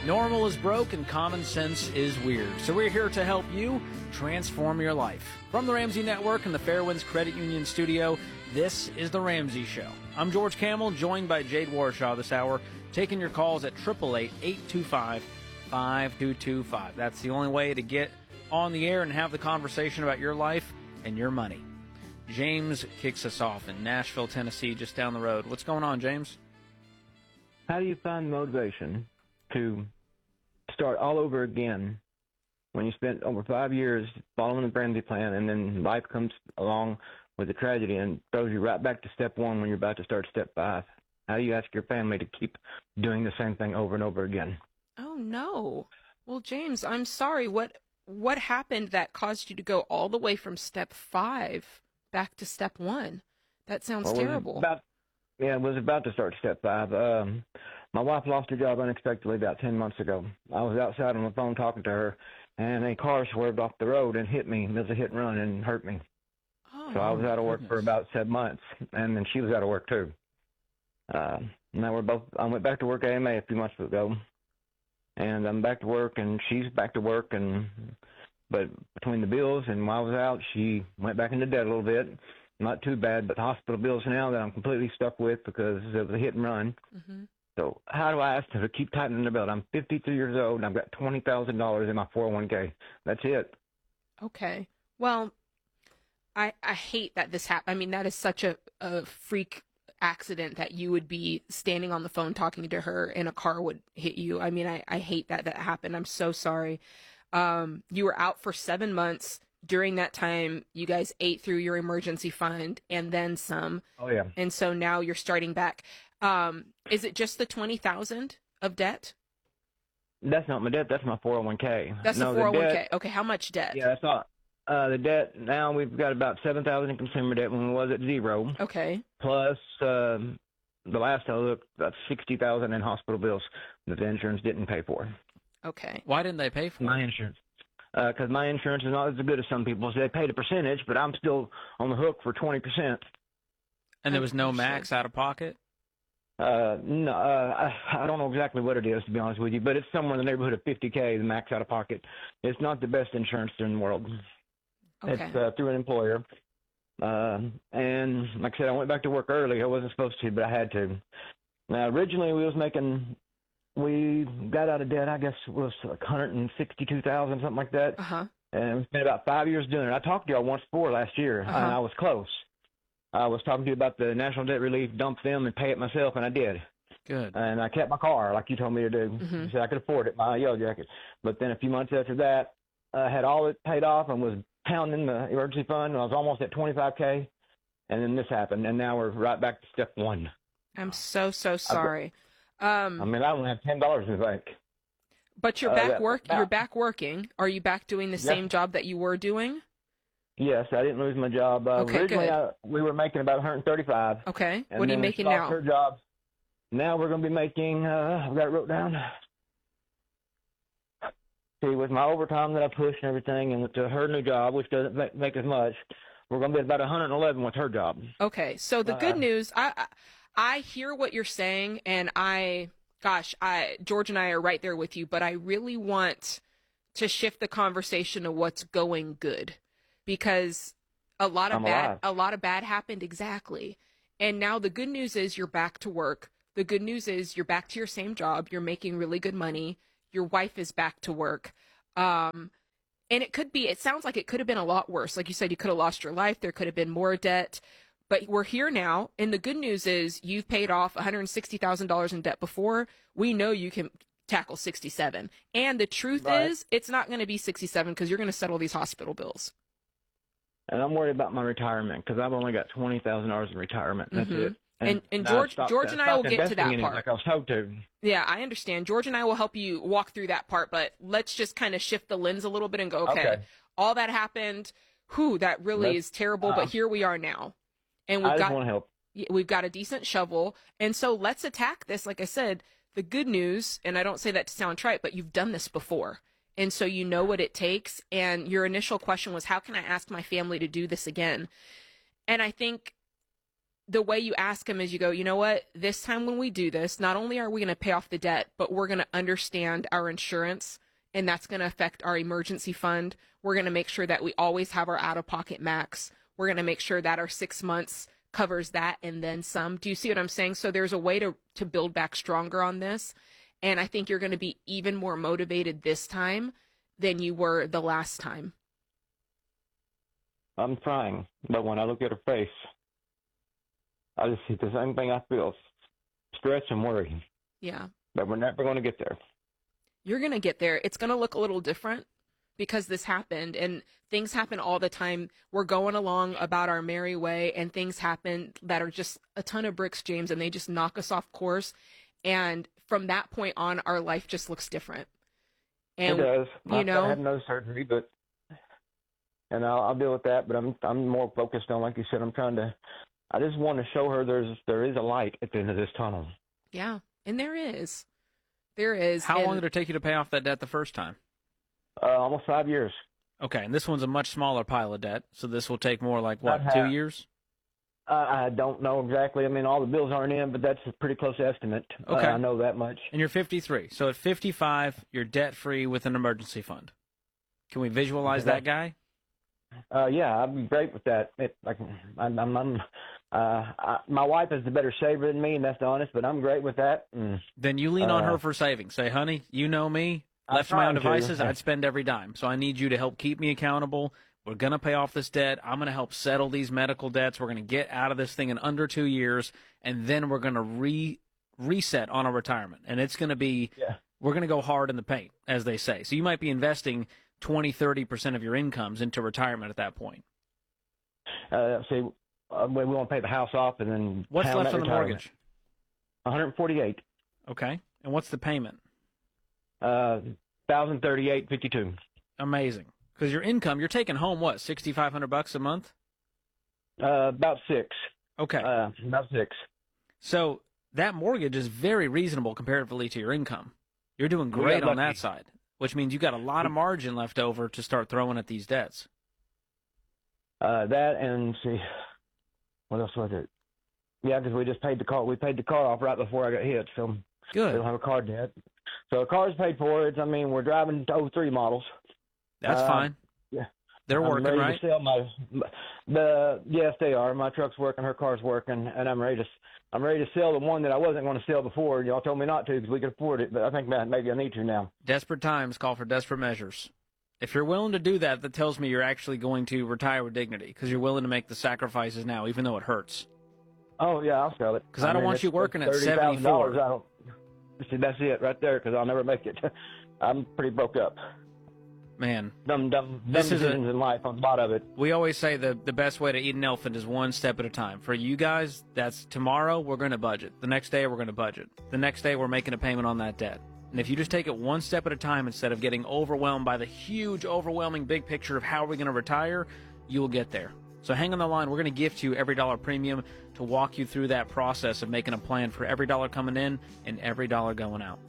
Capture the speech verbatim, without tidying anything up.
Normal is broke and common sense is weird. So we're here to help you transform your life. From the Ramsey Network and the Fairwinds Credit Union studio, this is The Ramsey Show. I'm George Camel, joined by Jade Warshaw this hour, taking your calls at eight eight eight, eight two five, five two two five. That's the only way to get on the air and have the conversation about your life and your money. James kicks us off in Nashville, Tennessee, just down the road. What's going on, James? How do you find motivation to start all over again when you spent over five years following the Ramsey plan, and then life comes along with a tragedy and throws you right back to step one when you're about to start step five? How do you ask your family to keep doing the same thing over and over again? Oh, no. Well, James, I'm sorry. What what happened that caused you to go all the way from step five back to step one? That sounds well, terrible. About, yeah, it was about to start step five. Um, my wife lost her job unexpectedly about ten months ago. I was outside on the phone talking to her, and a car swerved off the road and hit me. It was a hit and run and hurt me. Oh, so I was out of work goodness. for about seven months, and then she was out of work too. Uh, now we're both. I went back to work at A M A a few months ago, and I'm back to work, and she's back to work, and but between the bills and while I was out, she went back into debt a little bit. Not too bad, but the hospital bills now that I'm completely stuck with because it was a hit and run. Mm-hmm. So how do I ask her to keep tightening the belt? I'm fifty-three years old, and I've got twenty thousand dollars in my four oh one k. That's it. Okay. Well, I I hate that this happened. I mean, that is such a, a freak accident that you would be standing on the phone talking to her and a car would hit you. I mean, I, I hate that that happened. I'm so sorry. Um, you were out for seven months. During that time, you guys ate through your emergency fund and then some. Oh, yeah. And so now you're starting back. Um, is it just the twenty thousand of debt? That's not my debt. That's my four oh one k. That's no, the four oh one k. debt, Okay, how much debt? Yeah, that's all. Uh, the debt, now we've got about seven thousand dollars in consumer debt when we was at zero. Okay. Plus, um, the last I looked, about sixty thousand dollars in hospital bills that the insurance didn't pay for. Okay. Why didn't they pay for My it? insurance. Because uh, my insurance is not as good as some people's. They paid a percentage, but I'm still on the hook for twenty percent. And there was no max out of pocket? Uh, no, uh, I, I don't know exactly what it is, to be honest with you, but it's somewhere in the neighborhood of fifty K, the max out of pocket. It's not the best insurance in the world. Okay. It's uh, through an employer. Uh, and like I said, I went back to work early. I wasn't supposed to, but I had to. Now, originally we was making, we got out of debt, I guess it was like one hundred sixty-two thousand dollars, something like that. Uh-huh. And it's been about five years doing it. I talked to y'all once before last year, Uh-huh. and I was close. I was talking to you about the National Debt Relief, dump them and pay it myself, and I did. Good. And I kept my car like you told me to do. Mm-hmm. You said I could afford it, my yellow jacket. But then a few months after that, I had all it paid off and was pounding the emergency fund, and I was almost at twenty-five K. And then this happened, and now we're right back to step one. I'm so, so sorry. Um, I mean, I only have ten dollars in the bank. but you're uh, back yeah, work. about- You're back working. Are you back doing the Yeah. same job that you were doing? Yes, I didn't lose my job. Uh, Okay, originally, good. I, we were making about one hundred thirty-five. Okay. And What are you then when making she lost now? Her job. Now we're going to be making. Uh, I've got it wrote down. See, with my overtime that I push and everything, and with the, her new job, which doesn't make, make as much, we're going to be at about one hundred eleven with her job. Okay. So the Uh, good news, I, I I hear what you're saying, and I, gosh, I George and I are right there with you. But I really want to shift the conversation to what's going good, because a lot of I'm bad, alive. a lot of bad happened exactly. And now the good news is you're back to work. The good news is you're back to your same job. You're making really good money. Your wife is back to work. Um, and it could be, it sounds like it could have been a lot worse. Like you said, you could have lost your life. There could have been more debt. But we're here now. And the good news is you've paid off one hundred sixty thousand dollars in debt before. We know you can tackle sixty-seven. And the truth Right. is, it's not going to be sixty-seven because you're going to settle these hospital bills. And I'm worried about my retirement because I've only got twenty thousand dollars in retirement. That's Mhm. it. And- and I George- stopped- George and I stopped will get to investing that in it part. Like I was told to. Yeah, I understand. George and I will help you walk through that part, but let's just kind of shift the lens a little bit and go, okay, Okay. all that happened. Whew, that really Let's- is terrible, uh, but here we are now. And I we've just got want to help. we've got a decent shovel. And so let's attack this. Like I said, the good news, and I don't say that to sound trite, but you've done this before. And so you know what it takes. And your initial question was, how can I ask my family to do this again? And I think the way you ask them is you go, you know what, this time when we do this, not only are we going to pay off the debt, but we're going to understand our insurance, and that's going to affect our emergency fund. We're going to make sure that we always have our out-of-pocket max. We're going to make sure that our six months covers that and then some. Do you see what I'm saying? So there's a way to, to build back stronger on this. And I think you're going to be even more motivated this time than you were the last time. I'm trying, but when I look at her face, I just see the same thing I feel, stress and worry. Yeah. But we're never going to get there. You're going to get there. It's going to look a little different because this happened, and things happen all the time. We're going along about our merry way, and things happen that are just a ton of bricks, James, and they just knock us off course. And from that point on, our life just looks different. And, it does. You know, I had no surgery, but and I'll, I'll deal with that. But I'm I'm more focused on, like you said, I'm trying to. I just want to show her there's there is a light at the end of this tunnel. Yeah, and there is. There is. How and, long did it take you to pay off that debt the first time? Uh, almost five years. Okay, and this one's a much smaller pile of debt, so this will take more like, what, Not two half. years? Uh, I don't know exactly. I mean, all the bills aren't in, but that's a pretty close estimate. Okay. Uh, I know that much. And you're fifty-three. So at fifty-five, you're debt-free with an emergency fund. Can we visualize that guy? Uh, yeah, I'd be great with that. It, like, I'm, I'm, I'm uh, I, my wife is the better saver than me, and that's honest, but I'm great with that. And, Then you lean on uh, her for savings. Say, honey, you know me. I'm Left to my own trying to. devices, I'd spend every dime. So I need you to help keep me accountable. We're going to pay off this debt. I'm going to help settle these medical debts. We're going to get out of this thing in under two years, and then we're going to re reset on our retirement. And it's going to be, yeah. we're going to go hard in the paint, as they say. So you might be investing twenty, thirty percent of your incomes into retirement at that point. Uh, see, uh, we want to pay the house off, and then What's pound left that on the retirement. mortgage? one hundred forty-eight. Okay. And what's the payment? Uh, one thousand thirty-eight fifty-two. Amazing. Because your income, you're taking home, what, sixty-five hundred bucks a month? Uh, about six. Okay. Uh, about six. So that mortgage is very reasonable comparatively to your income. You're doing We great got on that lucky. side, which means you got a lot of margin left over to start throwing at these debts. Uh, that and see, what else was it? Yeah, because we just paid the car. We paid the car off right before I got hit, so we Good. don't have a car debt. So the car's paid for. It's, I mean, we're driving oh three models. That's Uh, fine. yeah. They're I'm working, ready right? to sell my, the yes they are. My truck's working, her car's working, and I'm ready to I'm ready to sell the one that I wasn't going to sell before. Y'all told me not to because we could afford it, but I think that maybe I need to now. Desperate times call for desperate measures. If you're willing to do that, that tells me you're actually going to retire with dignity because you're willing to make the sacrifices now, even though it hurts. Oh yeah, I'll sell it. 'Cause I don't mean, want it's- you working at it's thirty thousand dollars. seventy-four. I don't. See, that's it right there because I'll never make it. I'm pretty broke up. Man, Dumb, dumb, dumb This is a- decisions in life on the bottom of it. we always say the, the best way to eat an elephant is one step at a time. For you guys, that's tomorrow, we're going to budget. The next day, we're going to budget. The next day, we're making a payment on that debt. And if you just take it one step at a time instead of getting overwhelmed by the huge, overwhelming big picture of how we're going to retire, you will get there. So hang on the line. We're going to gift you Every Dollar Premium to walk you through that process of making a plan for every dollar coming in and every dollar going out.